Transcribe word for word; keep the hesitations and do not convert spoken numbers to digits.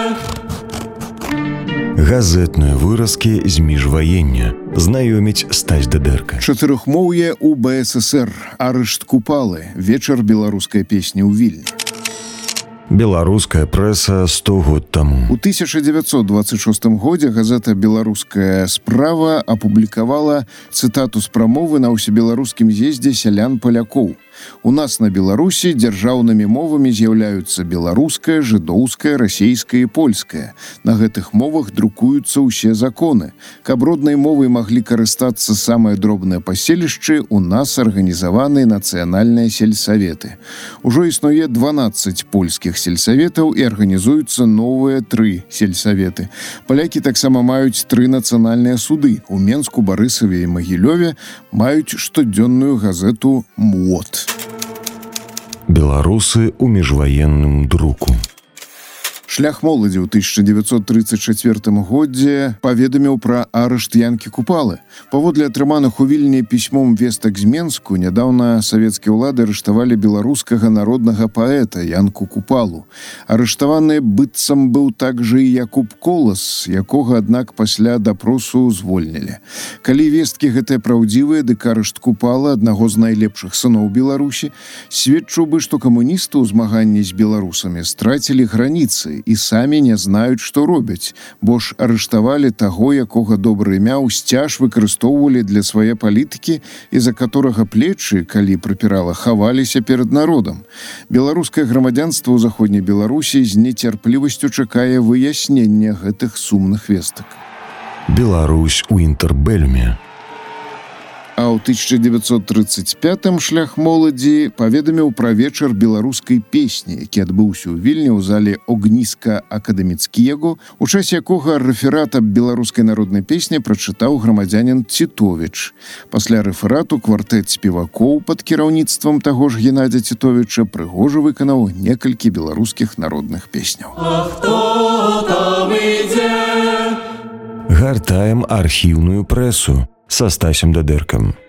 Газетныя выразкі з міжваення. Знаёміць Стась Дадэрка. Чатырохмоўе ў БССР. Арышт Купалы. Вечар беларускай песні ў Вільні. Беларуская прэса сто год таму. У тысяча дзевяцьсот дваццаць шостым годзе газета «Беларуская справа» апублікавала цытату з прамовы на ўсебеларускім з'ездзе сялян-палякоў. У нас на Беларусі дзяржаўнымі мовамі з'яўляюцца беларуская, жыдоўская, расейская і польская. На гэтых мовах друкуюцца ўсе законы. Каб роднай мовай маглі карыстацца самыя дробныя паселішчы, у нас арганізаваны нацыянальныя сельсаветы. Ужо існуе дванаццаць польскіх сельсаветаў і арганізуюцца новыя тры сельсаветы. Палякі таксама маюць тры нацыянальныя суды. У Менску, Барысаве і Магілёве маюць штодзённую газету «МОТ». Беларусы ў міжваенным друку. Шлях моладзі ў тысяча дзевяцьсот трыццаць чацвёртым годзе паведаміў пра арышт Янкі Купалы. Паводле атрыманых у Вільні пісьмом вестак з Менску, нядаўна савецкія ўлады арыштавалі беларускага народнага паэта Янку Купалу. Арыштаваны быццам быў также і Якуб Колас, якога, аднак, пасля допросу звольнілі. Калі весткі гэтыя праўдзівыя, дык арышт Купалы, аднаго з найлепшых сыноў Беларусі, сведчыў бы, што камуністы ў змаганні з беларусамі страцілі граніцы і самі не знаюць, што робяць, бо ж арыштавалі таго, якога добрае імя ўсцяж выкарыстоўвалі для свае палітыкі і за которага плечы, калі прыпірала, хаваліся перад народам. Беларускае грамадзянства ў заходняй Беларусі з нецярплівасцю чакае выяснення гэтых сумных вестак. Беларусь у інтэрбэлюме. А ў тысяча дзевяцьсот трыццаць пятым шлях моладзі паведаміў пра вечар беларускай песні, які адбыўся ў Вільні ў зале Огніска акадэміцкіего, у часе якога рэферат аб беларускай народнай песні прачытаў грамадзянін Цітовіч. Пасля рэферату квартэт спевакоў пад кіраўніцтвам таго ж Геннадзя Цітовіча прыгожа выканаў некалькі беларускіх народных песняў. А хто там ідзе? Гартаем архіўную прэсу са Стасем Дадэркам.